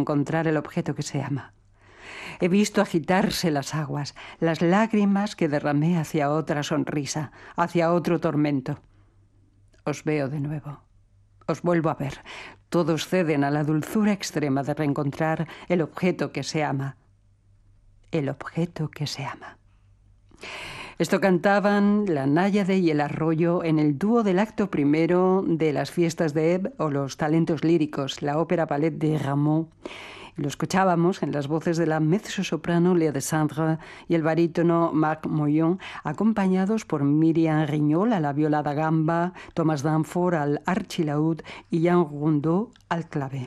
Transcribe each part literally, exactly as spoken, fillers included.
encontrar el objeto que se ama. He visto agitarse las aguas, las lágrimas que derramé hacia otra sonrisa, hacia otro tormento. Os veo de nuevo. Os vuelvo a ver. Todos ceden a la dulzura extrema de reencontrar el objeto que se ama. El objeto que se ama. Esto cantaban la náyade y el arroyo en el dúo del acto primero de las fiestas de Hebe o los talentos líricos, la ópera ballet de Rameau. Lo escuchábamos en las voces de la mezzosoprano Léa Desandre y el barítono Marc Moyon, acompañados por Myriam Rignol a la viola da gamba, Thomas Danforth al archilaúd y Jean Rondeau al clave.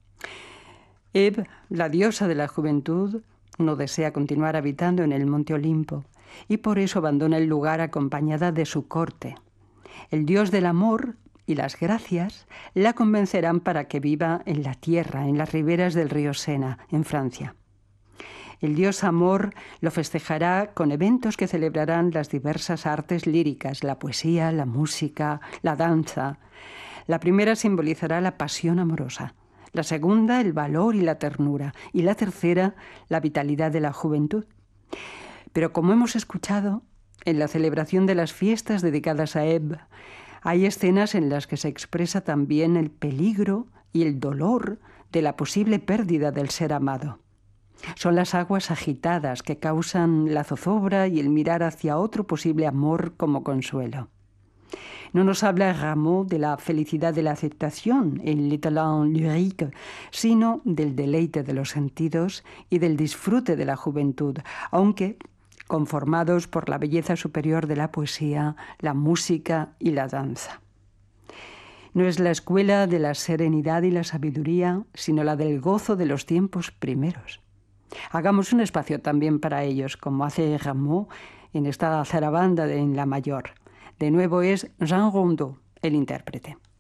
Hebe, la diosa de la juventud, no desea continuar habitando en el Monte Olimpo y por eso abandona el lugar acompañada de su corte. El dios del amor y las gracias la convencerán para que viva en la tierra, en las riberas del río Sena, en Francia. El dios amor lo festejará con eventos que celebrarán las diversas artes líricas, la poesía, la música, la danza. La primera simbolizará la pasión amorosa, la segunda el valor y la ternura, y la tercera la vitalidad de la juventud. Pero como hemos escuchado, en la celebración de las fiestas dedicadas a Hebe, hay escenas en las que se expresa también el peligro y el dolor de la posible pérdida del ser amado. Son las aguas agitadas que causan la zozobra y el mirar hacia otro posible amor como consuelo. No nos habla Rameau de la felicidad de la aceptación, el talent lyrique, sino del deleite de los sentidos y del disfrute de la juventud, aunque conformados por la belleza superior de la poesía, la música y la danza. No es la escuela de la serenidad y la sabiduría, sino la del gozo de los tiempos primeros. Hagamos un espacio también para ellos, como hace Rameau en esta zarabanda en la mayor. De nuevo es Jean Rondeau, el intérprete.